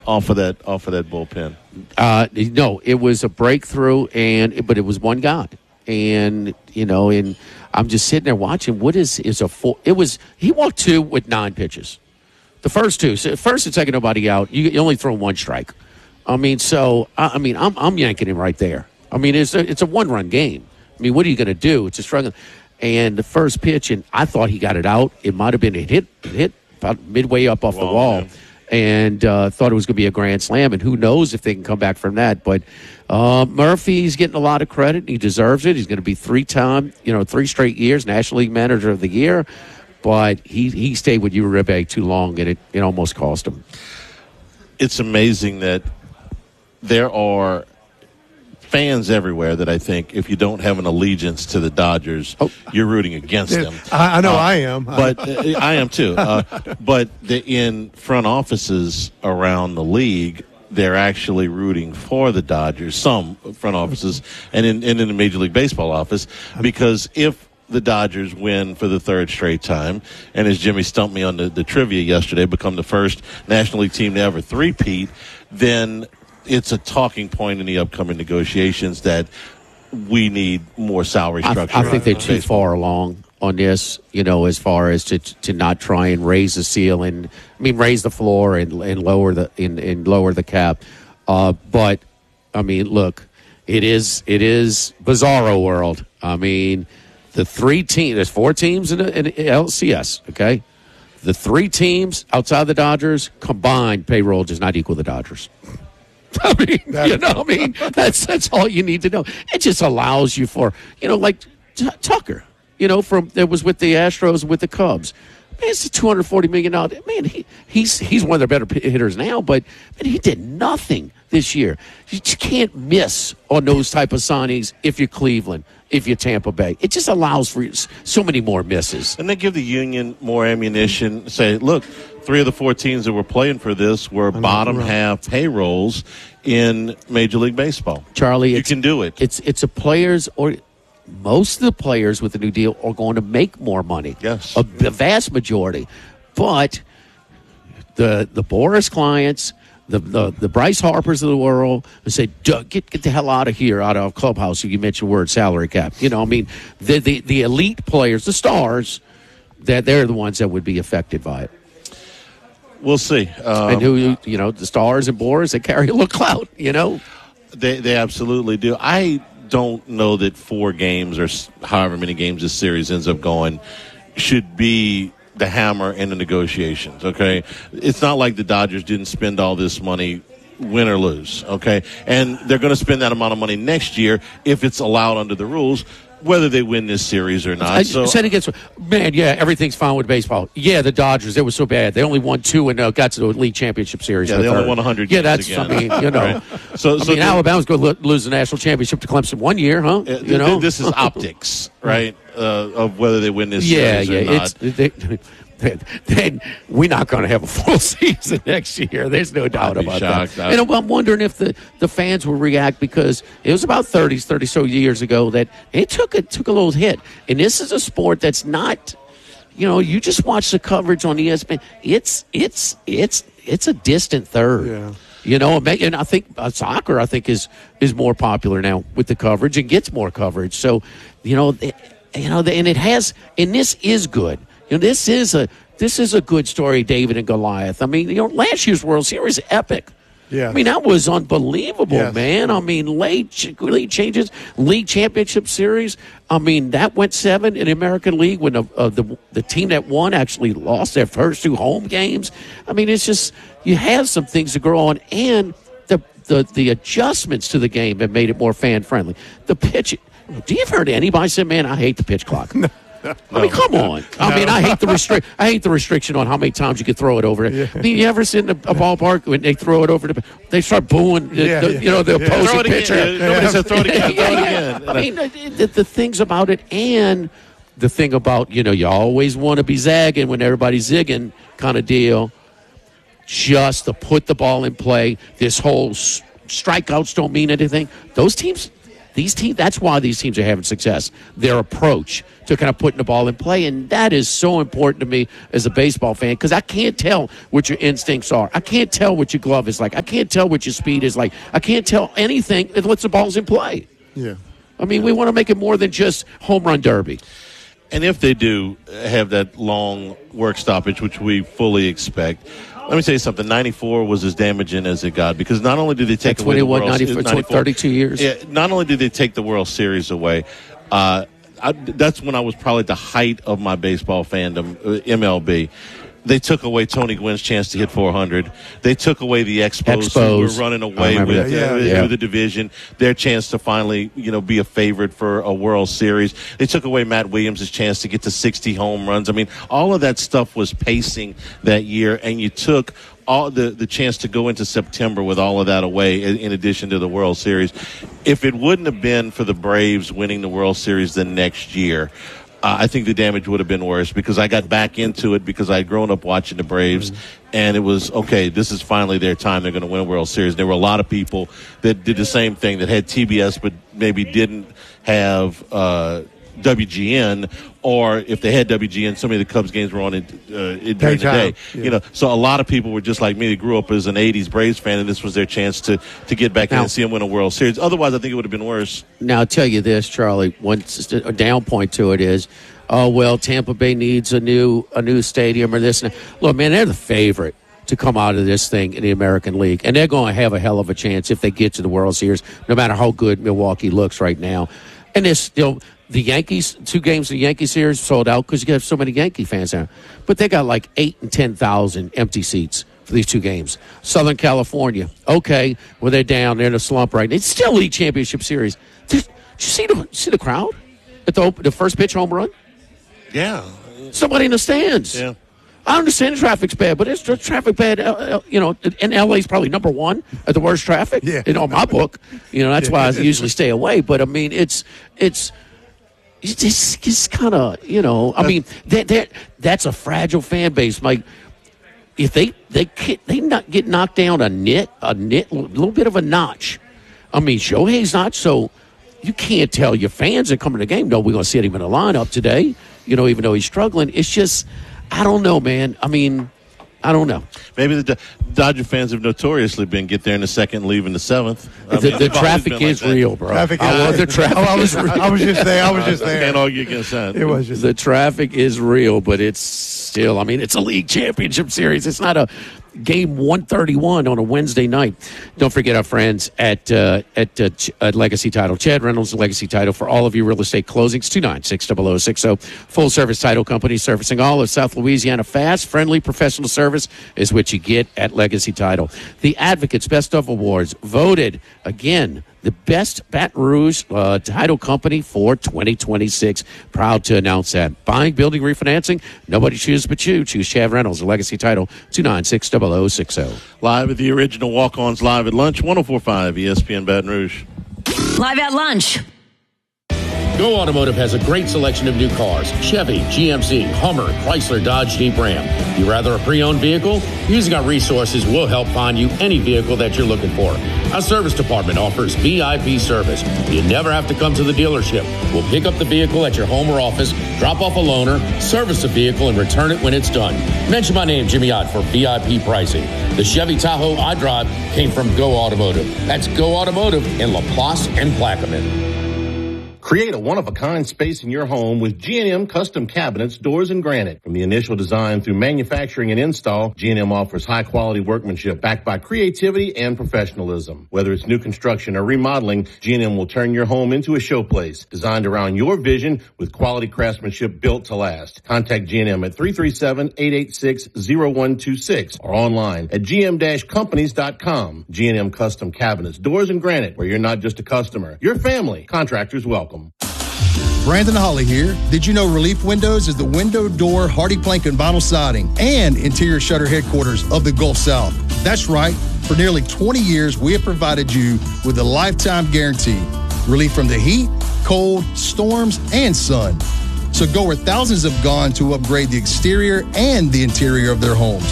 off of that bullpen? No, it was a breakthrough, but it was one guy, and I'm just sitting there watching. What is a full? It was he walked 2 with 9 pitches. The first 2, first and second, nobody out. You only throw 1 strike. I'm yanking him right there. I mean, it's a 1-run game. I mean, what are you going to do? It's a struggle. And the first pitch, and I thought he got it out. It might have been a hit about midway up off the wall. Man. And thought it was going to be a grand slam. And who knows if they can come back from that. But Murphy's getting a lot of credit. He deserves it. He's going to be 3 straight years National League Manager of the Year. But he stayed with Uribe too long, and it almost cost him. It's amazing that there are fans everywhere that I think if you don't have an allegiance to the Dodgers, you're rooting against them. I know I am. But I am too. But in front offices around the league, they're actually rooting for the Dodgers, some front offices, and in the Major League Baseball office, because if the Dodgers win for the 3rd straight time, and as Jimmy stumped me on the trivia yesterday, become the first National League team to ever three-peat, then it's a talking point in the upcoming negotiations that we need more salary structure. I think they're too far along on this, as far as to not try and raise the ceiling. Raise the floor and lower the cap. But I mean, look, it is bizarro world. I mean, the 3 teams, there's 4 teams in LCS. Okay, the 3 teams outside the Dodgers combined payroll does not equal the Dodgers. That's all you need to know. It just allows you for, like Tucker, from that was with the Astros, with the Cubs. Man, it's a $240 million. Man, he's one of their better hitters now, but he did nothing this year. You just can't miss on those type of signings if you're Cleveland, if you're Tampa Bay. It just allows for so many more misses. And they give the union more ammunition. Say, look, 3 of the 4 teams that were playing for this were bottom half payrolls in Major League Baseball. Charlie, you can do it. It's a players or most of the players with the new deal are going to make more money. Yes, the vast majority, but the Boris clients, the Bryce Harpers of the world, say, get the hell out of here, out of clubhouse. You mentioned the word salary cap. The elite players, the stars, that they're the ones that would be affected by it. We'll see. And the stars and Boris, they carry a little clout. They absolutely do. I don't know that 4 games or however many games this series ends up going should be the hammer in the negotiations, okay? It's not like the Dodgers didn't spend all this money, win or lose, okay? And they're going to spend that amount of money next year if it's allowed under the rules, whether they win this series or not. Everything's fine with baseball. Yeah, the Dodgers, they were so bad. They only won 2 and got to the league championship series. Yeah, they only won 100 games. Yeah, that's, again. Right. So Alabama's going to lose the national championship to Clemson one year, huh? This is optics, right, of whether they win this series or not. Then we're not going to have a full season next year. There's no doubt about that. And I'm wondering if the fans will react, because it was about 30 so years ago that it took a little hit. And this is a sport that's not, you just watch the coverage on ESPN. It's a distant third. Yeah. And I think soccer, is more popular now with the coverage and gets more coverage. So, and it has, and this is good. This is a good story, David and Goliath. Last year's World Series, epic. Yeah. That was unbelievable, man. Late changes, league championship series. That went 7 in the American League when the team that won actually lost their first 2 home games. It's just, you have some things to grow on, and the adjustments to the game have made it more fan friendly. The pitch. Do you ever heard anybody say, "Man, I hate the pitch clock"? No. Come on. I hate the restriction on how many times you can throw it over. Yeah. You ever sit in a ballpark when they throw it over, they start booing the opposing pitcher. Nobody said throw it again. Throw it again. The things about it, and the thing about, you always want to be zagging when everybody's zigging kind of deal. Just to put the ball in play, this whole strikeouts don't mean anything. Those teams, these teams, that's why these teams are having success. Their approach to kind of putting the ball in play, and that is so important to me as a baseball fan, because I can't tell what your instincts are. I can't tell what your glove is like. I can't tell what your speed is like. I can't tell anything unless the ball's in play. Yeah. I mean, we want to make it more than just home run derby. And if they do have that long work stoppage, which we fully expect, let me tell you something. 94 was as damaging as it got, because not only did they take away the World Series, 32 years. Yeah, not only did they take the World Series away, that's when I was probably at the height of my baseball fandom, MLB. They took away Tony Gwynn's chance to hit 400. They took away the Expos who were running away with the division, their chance to finally, be a favorite for a World Series. They took away Matt Williams' chance to get to 60 home runs. I mean, all of that stuff was pacing that year, and you took all the chance to go into September with all of that away in addition to the World Series. If it wouldn't have been for the Braves winning the World Series the next year, I think the damage would have been worse, because I got back into it because I had grown up watching the Braves, and it was, okay, this is finally their time. They're going to win a World Series. There were a lot of people that did the same thing, that had TBS but maybe didn't have WGN, or if they had WGN, so many of the Cubs games were on during the day. Yeah. So a lot of people were just like me. They grew up as an 80s Braves fan, and this was their chance to get back in and see them win a World Series. Otherwise, I think it would have been worse. Now, I'll tell you this, Charlie, a down point to it is, Tampa Bay needs a new stadium or this. Look, man, they're the favorite to come out of this thing in the American League, and they're going to have a hell of a chance if they get to the World Series, no matter how good Milwaukee looks right now. And there's still the Yankees, 2 games of the Yankee series sold out because you have so many Yankee fans there. But they got like 8,000 and 10,000 empty seats for these 2 games. Southern California, okay, well, they're down. They're in a slump right now. It's still League Championship Series. Did you see the crowd at the first pitch home run? Yeah. Somebody in the stands. Yeah. I understand the traffic's bad, but it's traffic bad, and LA's probably number 1 at the worst traffic in my book. That's why I usually stay away. But, I mean, it's kind of, I mean, that's a fragile fan base. Like, if they not get knocked down a little bit of a notch. I mean, Shohei's not, so you can't tell your fans that come to the game, no, we're going to see him in the lineup today, even though he's struggling. It's just, I don't know, man. I mean, I don't know. Maybe the Dodger fans have notoriously been get there in the second, leave in the seventh. The traffic is real, bro. I was just there. I can't argue against that. It was just the traffic is real, but it's still. I mean, it's a league championship series. It's not a game 131 on a Wednesday night. Don't forget our friends at Legacy Title. Chad Reynolds, Legacy Title, for all of your real estate closings. 296-0060. Full service title company servicing all of South Louisiana. Fast, friendly, professional service is what you get at Legacy Title. The Advocates Best of Awards voted again the best Baton Rouge title company for 2026. Proud to announce that. Buying, building, refinancing, nobody chooses but you. Choose Chad Reynolds, Legacy Title, 296-0060. Live at the original Walk-Ons, live at lunch, 104.5 ESPN Baton Rouge. Live at lunch. Go Automotive has a great selection of new cars. Chevy, GMC, Hummer, Chrysler, Dodge, Jeep, Ram. You rather a pre-owned vehicle? Using our resources will help find you any vehicle that you're looking for. Our service department offers VIP service. You never have to come to the dealership. We'll pick up the vehicle at your home or office, drop off a loaner, service the vehicle, and return it when it's done. Mention my name, Jimmy Ott, for VIP pricing. The Chevy Tahoe I drive came from Go Automotive. That's Go Automotive in LaPlace and Plaquemine. Create a one-of-a-kind space in your home with G&M Custom Cabinets, Doors, and Granite. From the initial design through manufacturing and install, G&M offers high-quality workmanship backed by creativity and professionalism. Whether it's new construction or remodeling, G&M will turn your home into a showplace designed around your vision with quality craftsmanship built to last. Contact G&M at 337-886-0126 or online at gm-companies.com. G&M Custom Cabinets, Doors, and Granite, where you're not just a customer, you're family. Contractors welcome. Brandon Holly here. Did you know Relief Windows is the window, door, hardy plank, and vinyl siding and interior shutter headquarters of the Gulf South? That's right. For nearly 20 years, we have provided you with a lifetime guarantee. Relief from the heat, cold, storms, and sun. So go where thousands have gone to upgrade the exterior and the interior of their homes.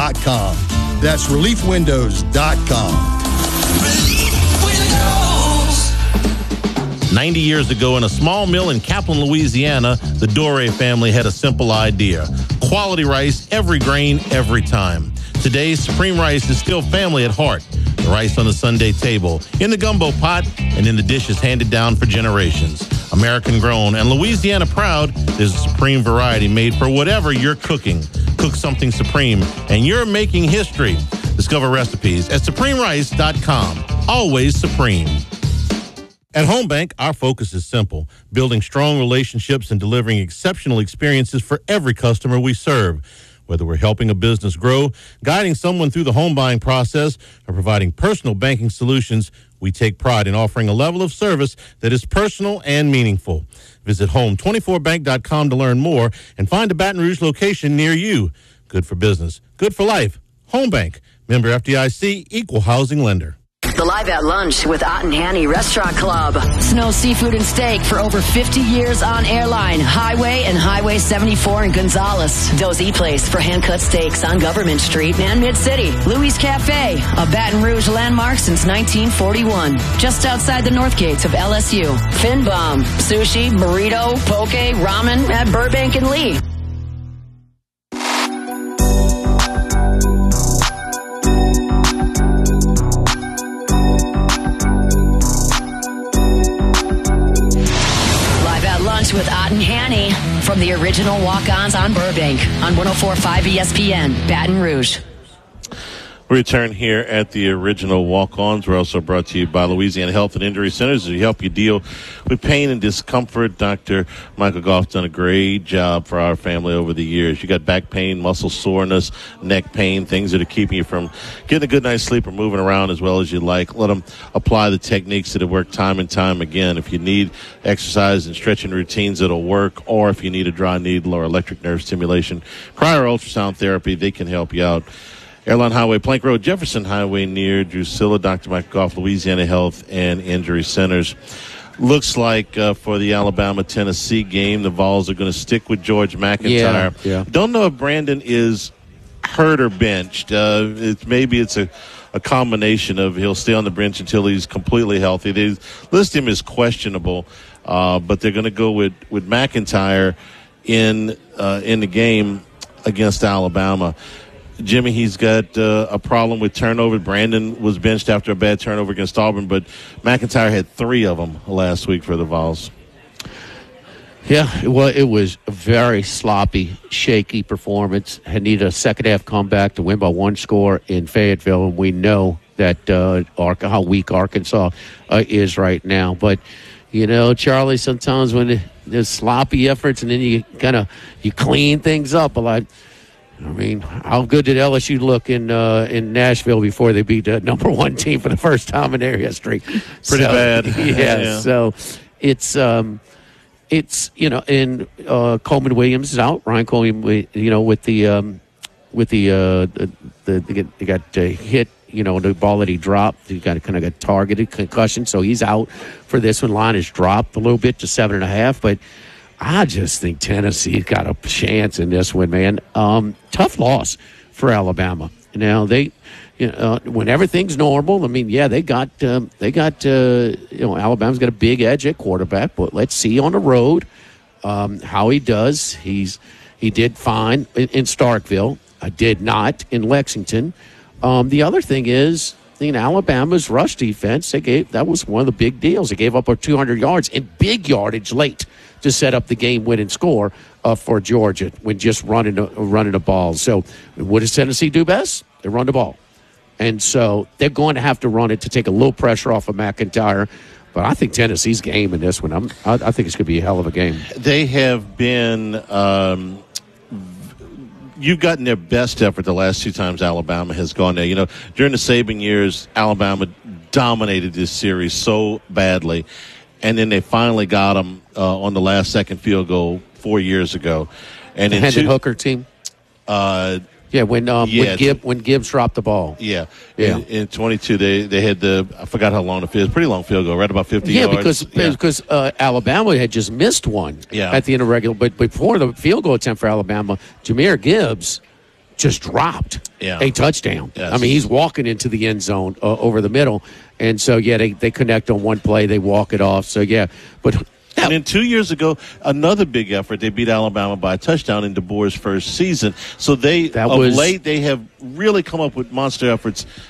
ReliefWindows.com. That's ReliefWindows.com. Relief Windows. 90 years ago, in a small mill in Kaplan, Louisiana, the Dore family had a simple idea. Quality rice, every grain, every time. Today, Supreme Rice is still family at heart. The rice on the Sunday table, in the gumbo pot, and in the dishes handed down for generations. American grown and Louisiana proud, there's a Supreme variety made for whatever you're cooking. Cook something Supreme, and you're making history. Discover recipes at SupremeRice.com. Always Supreme. At Home Bank, our focus is simple: building strong relationships and delivering exceptional experiences for every customer we serve. Whether we're helping a business grow, guiding someone through the home buying process, or providing personal banking solutions, we take pride in offering a level of service that is personal and meaningful. Visit home24bank.com to learn more and find a Baton Rouge location near you. Good for business, good for life. Home Bank, member FDIC, equal housing lender. The Live at Lunch with Ott and Hanny Restaurant Club. Snow Seafood and Steak for over 50 years on Airline, Highway, and Highway 74 in Gonzales. Dozy Place for hand-cut steaks on Government Street and Mid-City. Louis Cafe, a Baton Rouge landmark since 1941. Just outside the north gates of LSU. Fin Bomb, sushi, burrito, poke, ramen at Burbank and Lee. With Ott and Hanny from the original Walk-Ons on Burbank on 104.5 ESPN, Baton Rouge. We return here at the original Walk-Ons. We're also brought to you by Louisiana Health and Injury Centers to help you deal with pain and discomfort. Dr. Michael Goff's done a great job for our family over the years. You got back pain, muscle soreness, neck pain, things that are keeping you from getting a good night's sleep or moving around as well as you like. Let them apply the techniques that have worked time and time again. If you need exercise and stretching routines that'll work, or if you need a dry needle or electric nerve stimulation, cryo or ultrasound therapy, they can help you out. Airline Highway, Plank Road, Jefferson Highway near Drusilla, Dr. Michael Goff, Louisiana Health and Injury Centers. Looks like for the Alabama-Tennessee game, the Vols are going to stick with George McIntyre. Yeah. Don't know if Brandon is hurt or benched. Maybe it's a combination of he'll stay on the bench until he's completely healthy. They list him as questionable, but they're going to go with McIntyre in the game against Alabama. Jimmy, he's got a problem with turnover. Brandon was benched after a bad turnover against Auburn, but McIntyre had 3 of them last week for the Vols. Yeah, well, it was a very sloppy, shaky performance. Had needed a second-half comeback to win by 1 score in Fayetteville, and we know that how weak Arkansas is right now. But, you know, Charlie, sometimes when there's sloppy efforts and then you clean things up a lot. I mean, how good did LSU look in Nashville before they beat the number 1 team for the first time in their history? Pretty bad. Yeah. So it's and Coleman Williams is out. Ryan Coleman, with the they got hit. The ball that he dropped, he got targeted concussion, so he's out for this one. Line has dropped a little bit to 7.5, but I just think Tennessee's got a chance in this one, man. Tough loss for Alabama. Now they, when everything's normal, I mean, yeah, they got Alabama's got a big edge at quarterback, but let's see on the road how he does. He did fine in Starkville. I did not in Lexington. The other thing is, Alabama's rush defense, that was one of the big deals. They gave up 200 yards in big yardage late to set up the game-winning score for Georgia when just running the ball. So what does Tennessee do best? They run the ball. And so they're going to have to run it to take a little pressure off of McIntyre. But I think Tennessee's game in this one, I think it's going to be a hell of a game. They have been you've gotten their best effort the last 2 times Alabama has gone there. During the Saban years, Alabama dominated this series so badly. And then they finally got them on the last-second field goal 4 years ago. And the Hendon Hooker team? When Gibbs dropped the ball. Yeah. In 22, they had I forgot how long the field, pretty long field goal, right about 50 yards. Because Alabama had just missed one at the end of regular. But before the field goal attempt for Alabama, Jahmyr Gibbs just dropped a touchdown. Yes. I mean, he's walking into the end zone over the middle. And so, they connect on one play. They walk it off. So, but and then 2 years ago, another big effort. They beat Alabama by a touchdown in DeBoer's first season. So late, they have really come up with monster efforts